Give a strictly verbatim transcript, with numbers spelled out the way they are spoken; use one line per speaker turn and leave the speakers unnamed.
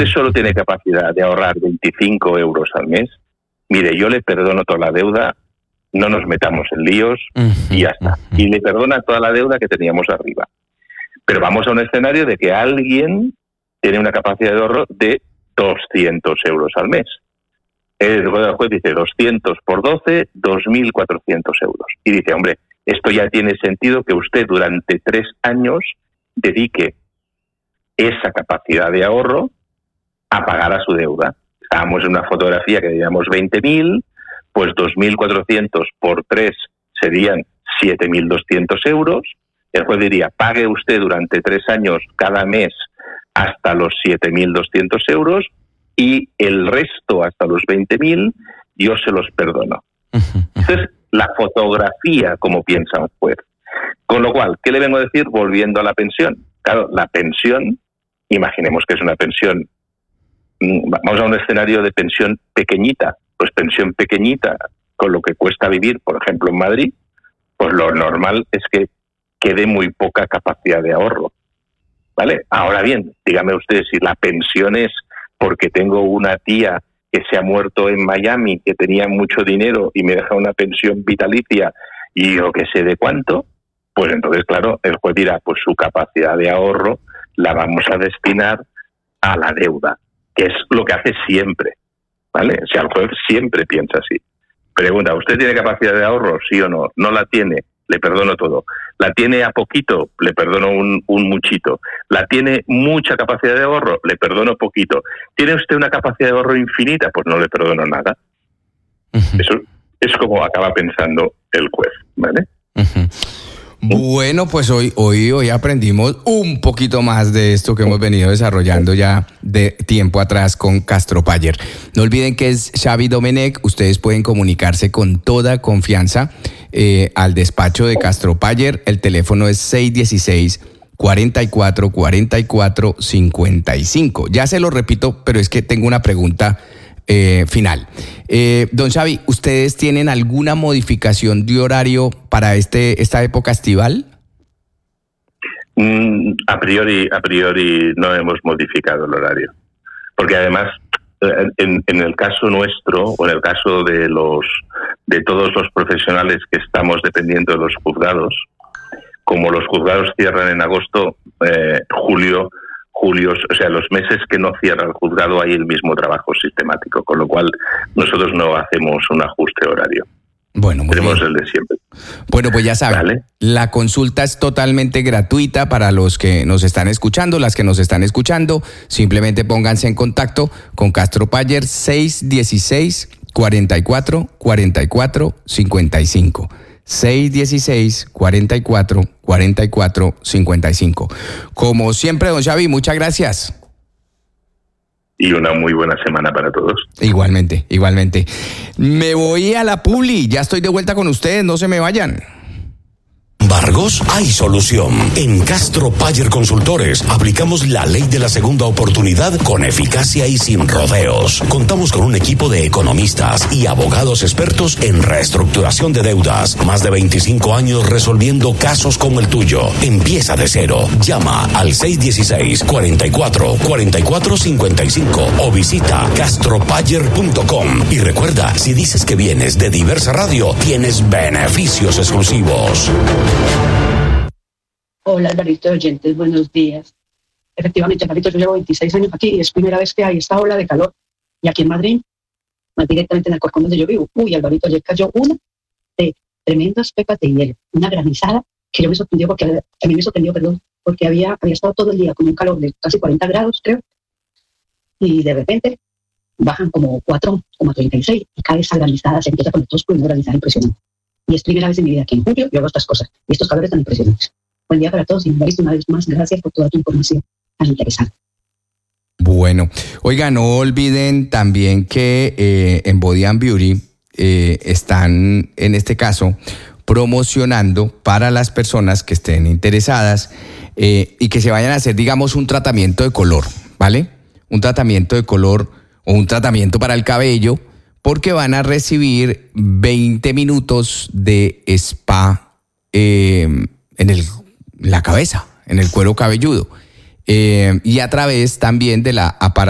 usted solo tiene capacidad de ahorrar veinticinco euros al mes, mire, yo le perdono toda la deuda, no nos metamos en líos y ya está. Y le perdona toda la deuda que teníamos arriba. Pero vamos a un escenario de que alguien tiene una capacidad de ahorro de doscientos euros al mes. El juez dice doscientos por doce, dos mil cuatrocientos euros. Y dice, hombre, esto ya tiene sentido que usted durante tres años dedique esa capacidad de ahorro a pagar a su deuda. Estábamos en una fotografía que debíamos veinte mil, pues dos mil cuatrocientos por tres serían siete mil doscientos euros. El juez diría, pague usted durante tres años cada mes hasta los siete mil doscientos euros y el resto hasta los veinte mil yo se los perdono. Entonces, la fotografía como piensa un juez. Con lo cual, ¿qué le vengo a decir? Volviendo a la pensión. Claro, la pensión, imaginemos que es una pensión, vamos a un escenario de pensión pequeñita, pues pensión pequeñita con lo que cuesta vivir, por ejemplo, en Madrid, pues lo normal es que quede muy poca capacidad de ahorro, ¿vale? Ahora bien, dígame usted si la pensión es porque tengo una tía que se ha muerto en Miami, que tenía mucho dinero y me deja una pensión vitalicia y yo que sé de cuánto, pues entonces, claro, el juez dirá, pues su capacidad de ahorro la vamos a destinar a la deuda, que es lo que hace siempre, ¿vale? O sea, el juez siempre piensa así. Pregunta, ¿usted tiene capacidad de ahorro? ¿Sí o no? ¿No la tiene? Le perdono todo. ¿La tiene a poquito? Le perdono un, un muchito. ¿La tiene mucha capacidad de ahorro? Le perdono poquito. ¿Tiene usted una capacidad de ahorro infinita? Pues no le perdono nada. Uh-huh. Eso es como acaba pensando el juez, ¿vale?
Uh-huh. Bueno, pues hoy, hoy, hoy aprendimos un poquito más de esto que hemos venido desarrollando ya de tiempo atrás con Castro Payer. No olviden que es Xavi Domenech. Ustedes pueden comunicarse con toda confianza eh, al despacho de Castro Payer. El teléfono es seis uno seis, cuatro cuatro, cuatro cuatro cinco cinco. Ya se lo repito, pero es que tengo una pregunta Eh, final. Eh, don Xavi, ¿ustedes tienen alguna modificación de horario para este esta época estival?
Mm, a priori, a priori no hemos modificado el horario, porque además en, en el caso nuestro o en el caso de los de todos los profesionales que estamos dependiendo de los juzgados, como los juzgados cierran en agosto, eh, julio Julio, o sea, los meses que no cierra el juzgado hay el mismo trabajo sistemático, con lo cual nosotros no hacemos un ajuste horario.
Bueno, muy
Tenemos
bien.
el de siempre.
Bueno, pues ya saben,
¿Vale?
La consulta es totalmente gratuita para los que nos están escuchando, las que nos están escuchando. Simplemente pónganse en contacto con Castro Payer seis uno seis, cuatro cuatro, cuatro cuatro cinco cinco. seis uno seis, cuatro cuatro, cuatro cuatro cinco cinco. Como siempre, don Xavi, muchas gracias.
Y una muy buena semana para todos.
Igualmente, igualmente. Me voy a la publi, ya estoy de vuelta con ustedes, no se me vayan.
Vargos, hay solución. En Castro Payer Consultores aplicamos la ley de la segunda oportunidad con eficacia y sin rodeos. Contamos con un equipo de economistas y abogados expertos en reestructuración de deudas. Más de veinticinco años resolviendo casos como el tuyo. Empieza de cero. Llama al seis uno seis, cuatro cuatro, cuatro cuatro cinco cinco o visita castro payer punto com. Y recuerda, si dices que vienes de Diversa Radio, tienes beneficios exclusivos.
Hola, Alvarito de oyentes, buenos días. Efectivamente, Alvarito, yo llevo veintiséis años aquí y es primera vez que hay esta ola de calor. Y aquí en Madrid, más directamente en Alcorcón donde yo vivo, uy, Alvarito, ayer cayó una de tremendas pepas de hielo, una granizada que yo me sorprendió porque, a mí me sorprendió, perdón, porque había, había estado todo el día con un calor de casi cuarenta grados, creo, y de repente bajan como cuatro, como treinta y seis y cae esa granizada, se empieza con todos con una granizada impresionante. Y es primera vez en mi vida que en julio yo hago estas cosas y estos calores tan impresionantes. Buen día para todos y una vez más gracias por toda tu información tan interesante.
Bueno, oiga, no olviden también que eh, en Body and Beauty eh, están en este caso promocionando para las personas que estén interesadas eh, y que se vayan a hacer, digamos, un tratamiento de color, ¿vale? Un tratamiento de color o un tratamiento para el cabello, porque van a recibir veinte minutos de spa eh, en el, la cabeza, en el cuero cabelludo. Eh, y a través también de la aparato